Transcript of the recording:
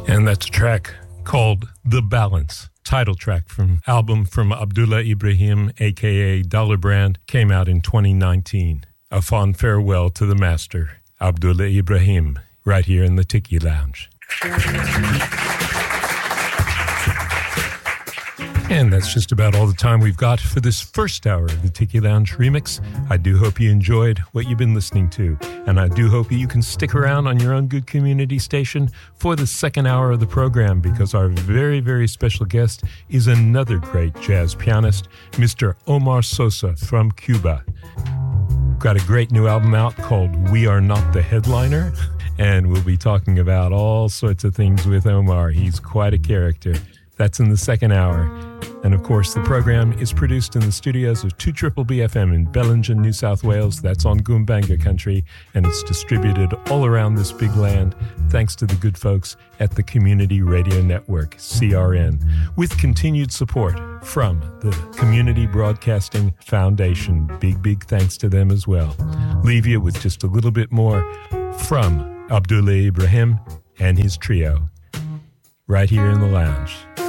And that's a track called The Balance. Title track from album from Abdullah Ibrahim, a.k.a. Dollar Brand, came out in 2019. A fond farewell to the master, Abdullah Ibrahim, right here in the Tiki Lounge. And that's just about all the time we've got for this first hour of the Tiki Lounge Remix. I do hope you enjoyed what you've been listening to, and I do hope you can stick around on your own good community station for the second hour of the program, because our very, very special guest is another great jazz pianist, Mr. Omar Sosa from Cuba. Got a great new album out called We Are Not the Headliner, and we'll be talking about all sorts of things with Omar. He's quite a character. That's in the second hour. And of course, the program is produced in the studios of 2BBBFM in Bellingen, New South Wales. That's on Goombanga country, and it's distributed all around this big land thanks to the good folks at the Community Radio Network, CRN, with continued support from the Community Broadcasting Foundation. Big, big thanks to them as well. Leave you with just a little bit more from Abdullah Ibrahim and his trio right here in the lounge.